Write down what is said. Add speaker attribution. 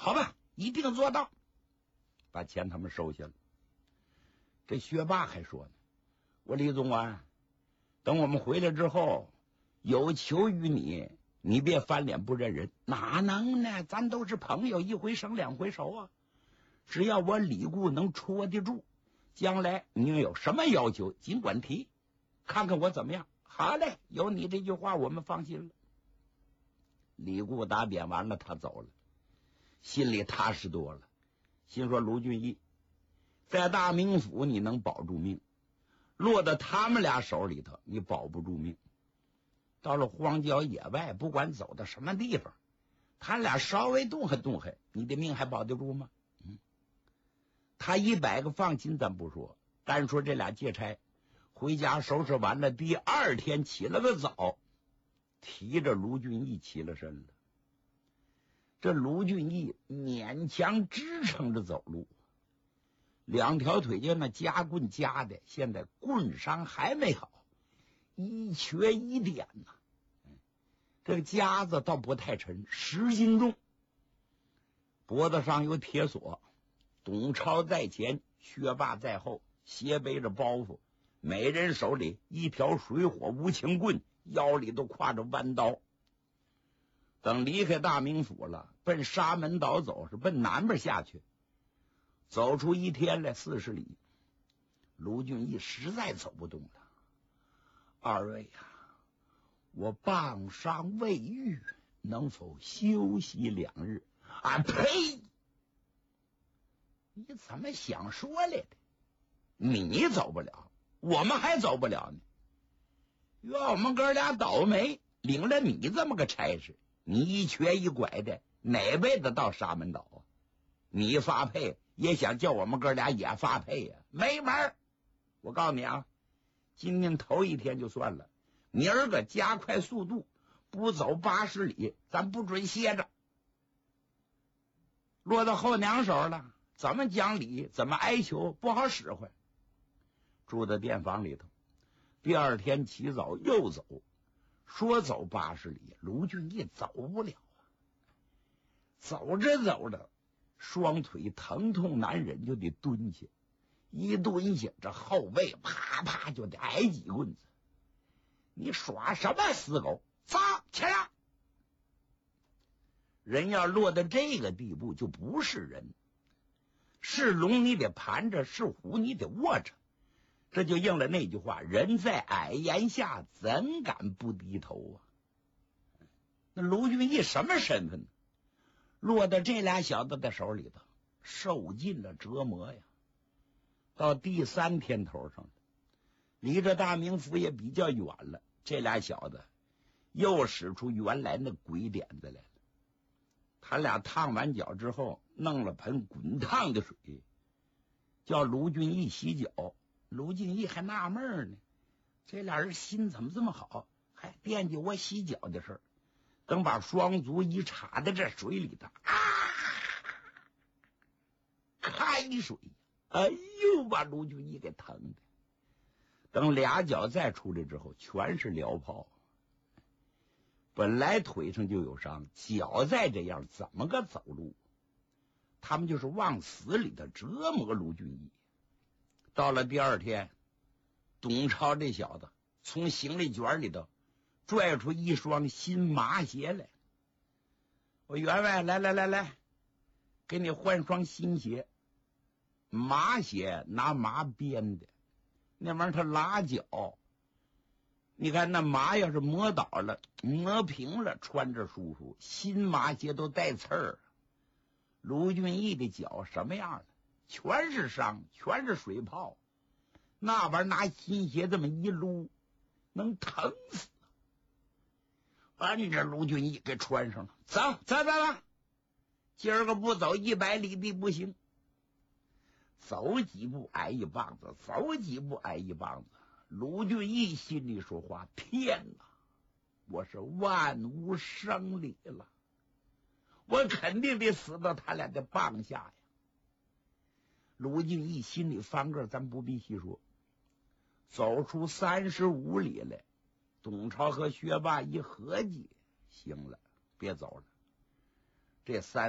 Speaker 1: 好吧，一定做到。把钱他们收下了。这学霸还说呢，我李总管，等我们回来之后，有求于你，你别翻脸不认人。哪能呢？咱都是朋友，一回生两回熟啊。只要我李固能戳得住，将来你有什么要求尽管提，看看我怎么样。好嘞，有你这句话我们放心了。李固答辩完了，他走了，心里踏实多了，心说卢俊义在大名府你能保住命，落到他们俩手里头你保不住命。到了荒郊野外，不管走到什么地方，他俩稍微动还动还，你的命还保得住吗？他100个放心咱不说，单说这俩借差回家收拾完了，第二天起了个早，提着卢俊义起了身了。这卢俊义勉强支撑着走路，两条腿就那夹棍夹的，现在棍伤还没好，一瘸一点呐。这个夹子倒不太沉，10斤重，脖子上有铁锁。董超在前，薛霸在后，斜背着包袱，每人手里一条水火无情棍，腰里都挎着弯刀。等离开大名府了，奔沙门岛走，是奔南边下去。走出1天来40里，卢俊义实在走不动了。二位呀，我棒伤未愈，能否休息2日？啊呸！你怎么想说来的？你走不了，我们还走不了呢。愿我们哥俩倒霉，领了你这么个差事，你一瘸一拐的，哪辈子到沙门岛啊？你发配也想叫我们哥俩也发配呀？没门儿！我告诉你啊，今天头1天就算了，明儿个加快速度，不走80里，咱不准歇着。落到后娘手了，怎么讲理，怎么哀求，不好使唤。住在店房里头，第二天起早又走，说走80里，卢俊义走不了啊。走着走着，双腿疼痛难忍，就得蹲下。一蹲下，这后背啪啪就得挨几棍子。你耍什么死狗？走起来！人要落到这个地步，就不是人。是龙你得盘着，是虎你得卧着。这就应了那句话，人在矮檐下，怎敢不低头啊？那卢俊义什么身份呢？落到这俩小子的手里头，受尽了折磨呀。到第3天头上了，离这大名府也比较远了，这俩小子又使出原来那鬼点子来了。他俩烫完脚之后，弄了盆滚烫的水，叫卢俊义洗脚。卢俊义还纳闷呢，这俩人心怎么这么好，还惦记我洗脚的事儿。等把双足一插在这水里头，开水，哎呦，把卢俊义给疼的。等俩脚再出来之后，全是燎泡。本来腿上就有伤，脚再这样，怎么个走路？他们就是往死里头折磨卢俊义。到了第2天，董超这小子从行李卷里头拽出一双新麻鞋来。我员外，来，给你换双新鞋。麻鞋拿麻编的，那玩意儿它拉脚。你看那麻要是磨倒了，磨平了，穿着舒服。新麻鞋都带刺儿。卢俊义的脚什么样了？全是伤，全是水泡。那玩意儿拿新鞋这么一撸，能疼死。按着卢俊义给穿上了，走，今儿个不走100里地不行。走几步挨一棒子，走几步挨一棒子。卢俊义心里说话：天哪，我是万无生理了，我肯定得死到他俩的棒下呀。卢俊义心里翻个，咱不必细说。走出35里来，董超和薛霸一合计，行了，别走了。这